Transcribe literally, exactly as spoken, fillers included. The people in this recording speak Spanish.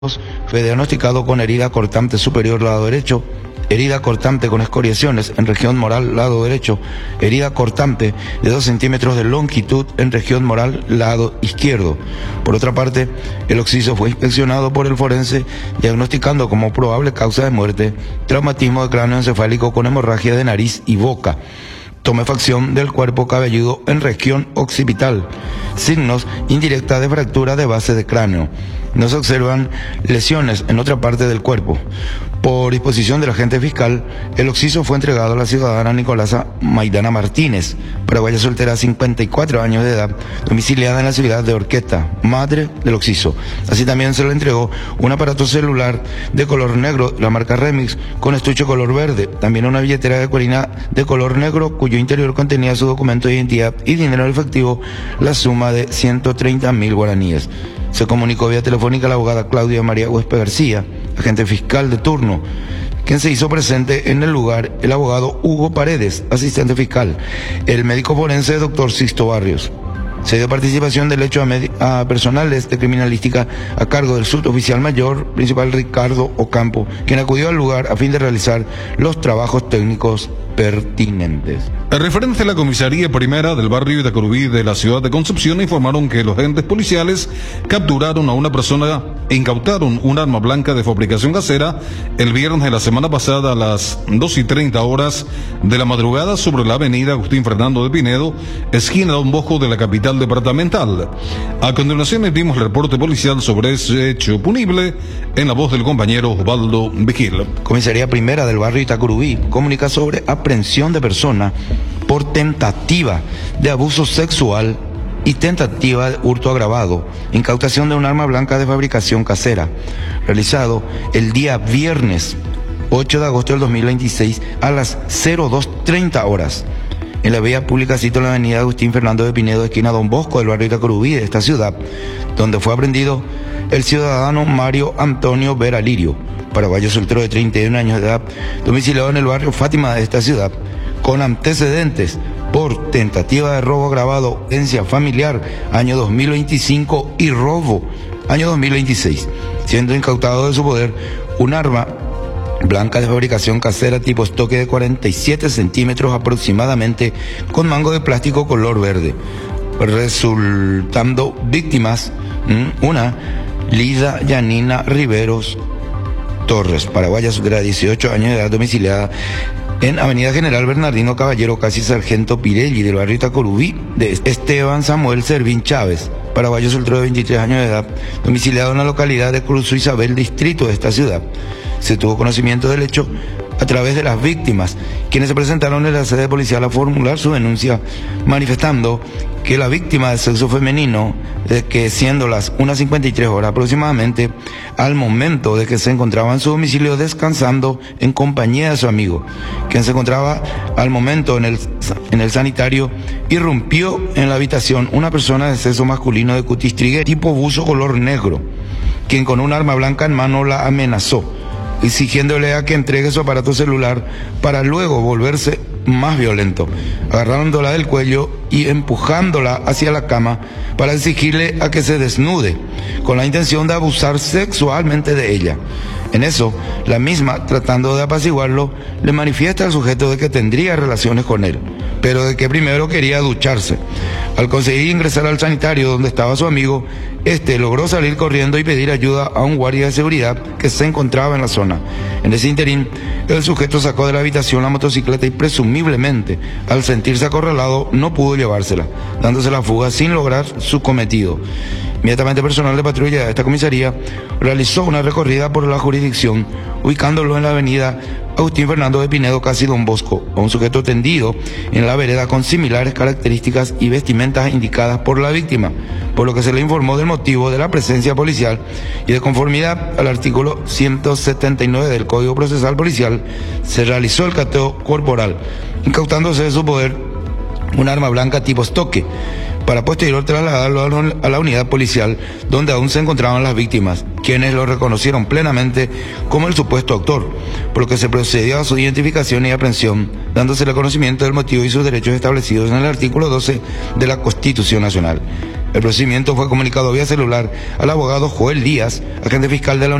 Fue diagnosticado con herida cortante superior lado derecho, herida cortante con escoriaciones en región moral lado derecho, herida cortante de dos centímetros de longitud en región moral lado izquierdo. Por otra parte, el occiso fue inspeccionado por el forense diagnosticando como probable causa de muerte traumatismo de cráneo encefálico con hemorragia de nariz y boca, tumefacción del cuerpo cabelludo en región occipital, signos indirecta de fractura de base de cráneo. No se observan lesiones en otra parte del cuerpo. Por disposición del agente fiscal, el occiso fue entregado a la ciudadana Nicolasa Maidana Martínez, paraguaya soltera, cincuenta y cuatro años de edad, domiciliada en la ciudad de Orqueta, madre del occiso. Así también se le entregó un aparato celular de color negro, la marca Remix, con estuche color verde, también una billetera de Corina de color negro, cuyo interior contenía su documento de identidad y dinero en efectivo, la suma de ciento treinta mil guaraníes. Se comunicó vía telefónica a la abogada Claudia María Huespe García, agente fiscal de turno, quien se hizo presente en el lugar, el abogado Hugo Paredes, asistente fiscal, el médico forense doctor Sisto Barrios. Se dio participación del hecho a, a personales de criminalística a cargo del suboficial mayor principal Ricardo Ocampo, quien acudió al lugar a fin de realizar los trabajos técnicos pertinentes. En referencia a la comisaría primera del barrio Itacurubí de la ciudad de Concepción, informaron que los agentes policiales capturaron a una persona e incautaron un arma blanca de fabricación casera el viernes de la semana pasada a las dos y treinta horas de la madrugada sobre la avenida Agustín Fernando de Pinedo, esquina Don Bosco de la capital departamental. A continuación emitimos el reporte policial sobre ese hecho punible en la voz del compañero Osvaldo Vigil. Comisaría primera del barrio Itacurubí comunica sobre aprehensión de persona por tentativa de abuso sexual y tentativa de hurto agravado, incautación de un arma blanca de fabricación casera, realizado el día viernes ocho de agosto del dos mil veintiséis a las cero dos treinta horas en la vía pública cito en la avenida Agustín Fernando de Pinedo, esquina Don Bosco del barrio Itacurubí de esta ciudad, donde fue aprendido el ciudadano Mario Antonio Vera Lirio, paraguayo soltero de treinta y un años de edad, domiciliado en el barrio Fátima de esta ciudad, con antecedentes por tentativa de robo agravado, herencia familiar, año dos mil veinticinco, y robo, año dos mil veintiséis, siendo incautado de su poder un arma blanca de fabricación casera tipo estoque de cuarenta y siete centímetros aproximadamente, con mango de plástico color verde, resultando víctimas una Lida Yanina Riveros Torres, paraguaya soltera de dieciocho años de edad, domiciliada en Avenida General Bernardino Caballero, casi Sargento Pirelli del barrio Itacurubí, de Esteban Samuel Servín Chávez, paraguayo soltero de veintitrés años de edad, domiciliado en la localidad de Cruz Isabel, distrito de esta ciudad. Se tuvo conocimiento del hecho a través de las víctimas, quienes se presentaron en la sede policial a formular su denuncia, manifestando que la víctima de sexo femenino, de que siendo las una cincuenta y tres horas aproximadamente, al momento de que se encontraba en su domicilio descansando en compañía de su amigo, quien se encontraba al momento en el, en el sanitario, irrumpió en la habitación una persona de sexo masculino de cutis trigueño, tipo buzo color negro, quien con un arma blanca en mano la amenazó, exigiéndole a que entregue su aparato celular para luego volverse más violento, agarrándola del cuello y empujándola hacia la cama para exigirle a que se desnude, con la intención de abusar sexualmente de ella. En eso, la misma, tratando de apaciguarlo, le manifiesta al sujeto de que tendría relaciones con él, pero de que primero quería ducharse. Al conseguir ingresar al sanitario donde estaba su amigo, este logró salir corriendo y pedir ayuda a un guardia de seguridad que se encontraba en la zona. En ese interín, el sujeto sacó de la habitación la motocicleta y presumiblemente, al sentirse acorralado, no pudo llevársela, dándose la fuga sin lograr su cometido. Inmediatamente personal de patrulla de esta comisaría realizó una recorrida por la jurisdicción, ubicándolo en la avenida Agustín Fernando de Pinedo, casi Don Bosco, a un sujeto tendido en la vereda con similares características y vestimentas indicadas por la víctima, por lo que se le informó del motivo de la presencia policial y de conformidad al artículo ciento setenta y nueve del Código Procesal Policial, se realizó el cateo corporal, incautándose de su poder un arma blanca tipo estoque, para posterior trasladarlo a la unidad policial donde aún se encontraban las víctimas, quienes lo reconocieron plenamente como el supuesto autor, por lo que se procedió a su identificación y aprehensión, dándose el conocimiento del motivo y sus derechos establecidos en el artículo doce de la Constitución Nacional. El procedimiento fue comunicado vía celular al abogado Joel Díaz, agente fiscal de la